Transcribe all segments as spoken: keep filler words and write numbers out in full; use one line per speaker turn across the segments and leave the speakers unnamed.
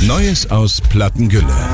Neues aus Plattengülle.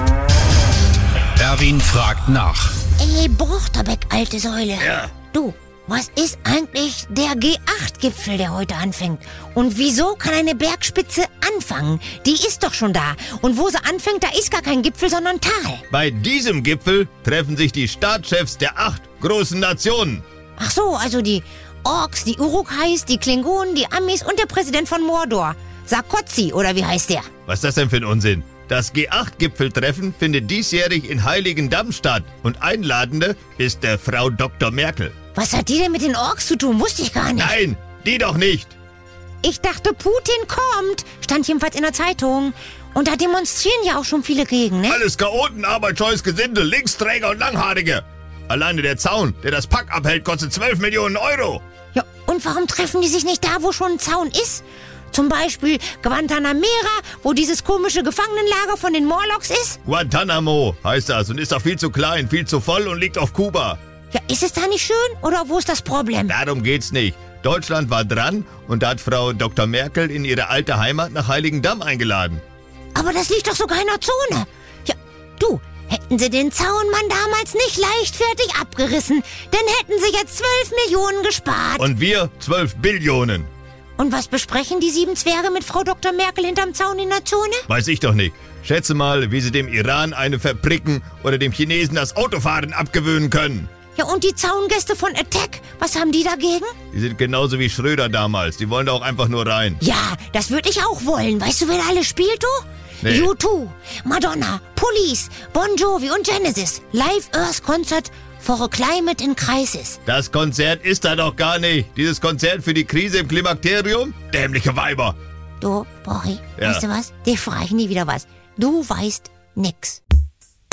Erwin fragt nach.
Ey, Brochterbeck, alte Säule.
Ja.
Du, was ist eigentlich der G acht Gipfel, der heute anfängt? Und wieso kann eine Bergspitze anfangen? Die ist doch schon da. Und wo sie anfängt, da ist gar kein Gipfel, sondern Tal.
Bei diesem Gipfel treffen sich die Staatschefs der acht großen Nationen.
Ach so, also die Orks, die Uruk-hais, die Klingonen, die Amis und der Präsident von Mordor. Sarkozy, oder wie heißt der?
Was ist das denn für ein Unsinn? Das G acht Gipfeltreffen findet diesjährig in Heiligendamm statt. Und Einladende ist der Frau Doktor Merkel.
Was hat die denn mit den Orks zu tun? Wusste ich gar nicht.
Nein, die doch nicht.
Ich dachte, Putin kommt. Stand jedenfalls in der Zeitung. Und da demonstrieren ja auch schon viele gegen, ne?
Alles Chaoten, arbeitsscheues Gesindel, Linksträger und Langhaarige. Alleine der Zaun, der das Pack abhält, kostet zwölf Millionen Euro.
Ja, und warum treffen die sich nicht da, wo schon ein Zaun ist? Zum Beispiel Guantanamera, wo dieses komische Gefangenenlager von den Morlocks ist?
Guantanamo heißt das und ist doch viel zu klein, viel zu voll und liegt auf Kuba.
Ja, ist es da nicht schön? Oder wo ist das Problem?
Darum geht's nicht. Deutschland war dran und da hat Frau Doktor Merkel in ihre alte Heimat nach Heiligendamm eingeladen.
Aber das liegt doch sogar in der Zone. Ja, du, hätten sie den Zaunmann damals nicht leichtfertig abgerissen, dann hätten sie jetzt zwölf Millionen gespart.
Und wir zwölf Billionen.
Und was besprechen die sieben Zwerge mit Frau Doktor Merkel hinterm Zaun in der Zone?
Weiß ich doch nicht. Schätze mal, wie sie dem Iran eine verpricken oder dem Chinesen das Autofahren abgewöhnen können.
Ja, und die Zaungäste von Attack, was haben die dagegen?
Die sind genauso wie Schröder damals. Die wollen da auch einfach nur rein.
Ja, das würde ich auch wollen. Weißt du, wer da alles spielt, du?
Nee.
U zwei, Madonna, Police, Bon Jovi und Genesis. Live Earth Concert for a Climate in Crisis.
Das Konzert ist da doch gar nicht. Dieses Konzert für die Krise im Klimakterium? Dämliche Weiber.
Du, Bori,
Ja.
weißt du was? Dich frage ich nie wieder was. Du weißt nix.